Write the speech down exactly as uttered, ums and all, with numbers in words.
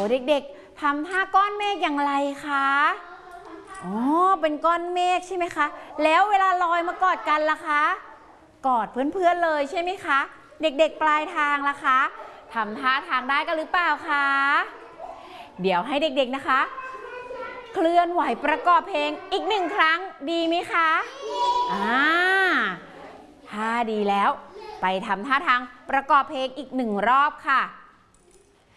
เด็กๆทำท่าก้อนเมฆอย่างไรคะอ๋อเป็นก้อนเมฆใช่ไหมคะแล้วเวลาลอยมากอดกันล่ะคะกอดเพื่อนๆเลยใช่ไหมคะเด็กๆปลายทางล่ะคะทำท่าทางได้กันหรือเปล่าคะเดี๋ยวให้เด็กๆนะคะเคลื่อนไหวประกอบเพลงอีกหนึ่งครั้งดีไหมคะอ่าถ้าดีแล้วไปทำท่าทางประกอบเพลงอีกหนึ่งรอบค่ะ